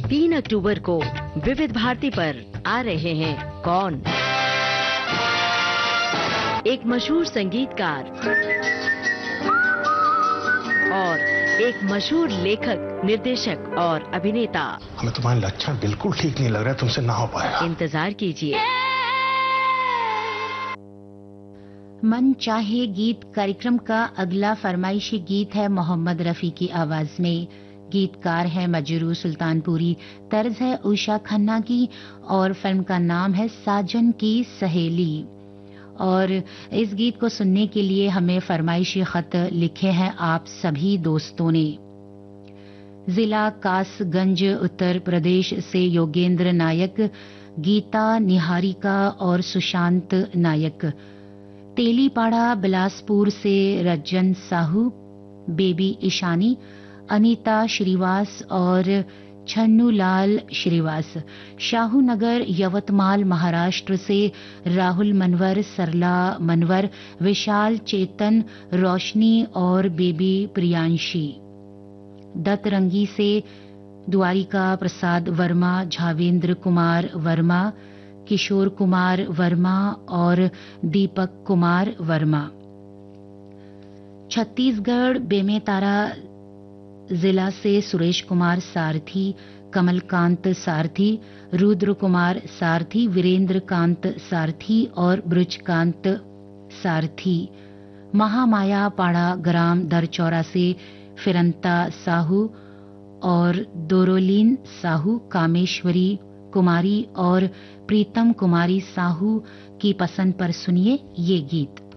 3 अक्टूबर को विविध भारती पर आ रहे हैं कौन। एक मशहूर संगीतकार और एक मशहूर लेखक, निर्देशक और अभिनेता। हमें तुम्हारे लक्षण बिल्कुल ठीक नहीं लग रहा है, तुमसे ना हो पाएगा। इंतजार कीजिए। मन चाहे गीत कार्यक्रम का अगला फरमाइशी गीत है मोहम्मद रफी की आवाज में। गीतकार है मजरू सुल्तानपुरी, तर्ज है उषा खन्ना की और फिल्म का नाम है साजन की सहेली। और इस गीत को सुनने के लिए हमें फरमाइशी खत लिखे हैं आप सभी दोस्तों ने। जिला कासगंज उत्तर प्रदेश से योगेंद्र नायक, गीता निहारिका और सुशांत नायक। तेलीपाड़ा बिलासपुर से रज्जन साहू, बेबी ईशानी, अनीता श्रीवास और छन्नूलाल श्रीवास। शाहू नगर यवतमाल महाराष्ट्र से राहुल मनवर, सरला मनवर, विशाल चेतन, रोशनी और बेबी प्रियांशी। दतरंगी से द्वारिका प्रसाद वर्मा, झावेंद्र कुमार वर्मा, किशोर कुमार वर्मा और दीपक कुमार वर्मा। छत्तीसगढ़ बेमेतारा जिला से सुरेश कुमार सारथी, कमलकांत सारथी, रुद्र कुमार सारथी, वीरेंद्र कांत सारथी और ब्रुजकांत सारथी। महामाया पाड़ा ग्राम दरचौरा से फिरंता साहू और दोरोलीन साहू, कामेश्वरी कुमारी और प्रीतम कुमारी साहू की पसंद पर सुनिए ये गीत।